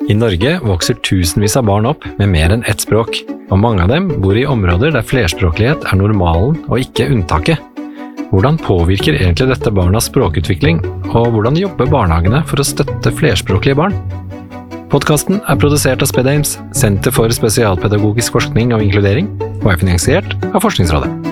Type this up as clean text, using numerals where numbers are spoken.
I Norge vokser tusenvis av barn opp med mer enn ett språk, og mange av dem bor i områder der flerspråklighet er normalen og ikke unntaket. Hvordan påvirker egentlig dette barnas språkutvikling, og hvordan jobber barnehagene for å støtte flerspråklige barn? Podcasten er produsert av SpedAIMS, Senter for spesialpedagogisk forskning og inkludering, og er finansiert av Forskningsrådet.